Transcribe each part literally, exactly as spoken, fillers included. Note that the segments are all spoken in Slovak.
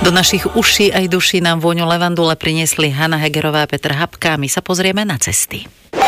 Do našich uší aj duší nám vôňu levandule priniesli Hanna Hegerová a Petr Habka. My sa pozrieme na cesty.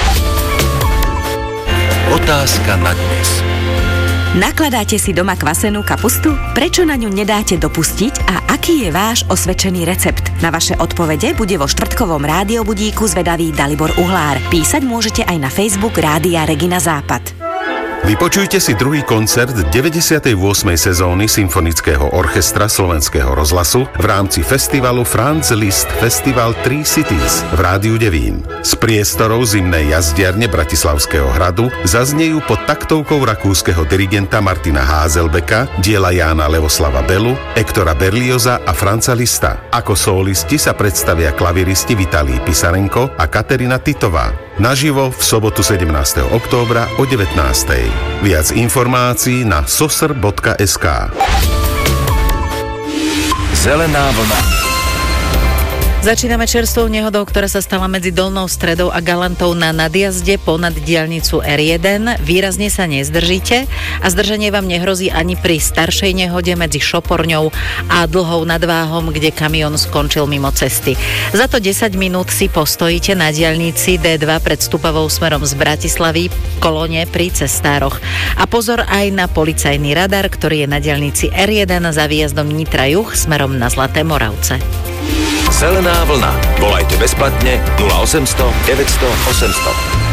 Otázka na dnes. Nakladáte si doma kvasenú kapustu? Prečo na ňu nedáte dopustiť a aký je váš osvedčený recept? Na vaše odpovede bude vo štvrtkovom rádiobudíku zvedavý Dalibor Uhlár. Písať môžete aj na Facebook Rádia Regina Západ. Vypočujte si druhý koncert deväťdesiatej ôsmej sezóny Symfonického orchestra Slovenského rozhlasu v rámci festivalu Franz Liszt Festival Three Cities v Rádiu Devín. Z priestorov zimnej jazdiarne Bratislavského hradu zaznejú pod taktovkou rakúskeho dirigenta Martina Házelbeka diela Jána Levoslava Belu, Ektora Berlioza a Franza Lista. Ako solisti sa predstavia klaviristi Vitalij Pisarenko a Katerina Titová. Naživo v sobotu sedemnásteho októbra o devätnástej. Viac informácií na sosr bodka es ká. Zelená vlna. Začíname čerstvou nehodou, ktorá sa stala medzi Dolnou Stredou a Galantou na nadjazde ponad diaľnicu er jeden. Výrazne sa nezdržíte a zdržanie vám nehrozí ani pri staršej nehode medzi Šoporňou a Dlhou nad Váhom, kde kamión skončil mimo cesty. Za to desať minút si postojíte na diaľnici dé dva pred Stupavou smerom z Bratislavy v kolóne pri cestároch. A pozor aj na policajný radar, ktorý je na diaľnici er jeden za výjazdom Nitra Juh smerom na Zlaté Moravce. Zelená vlna. Volajte bezplatne nula osemsto deväťsto osemsto.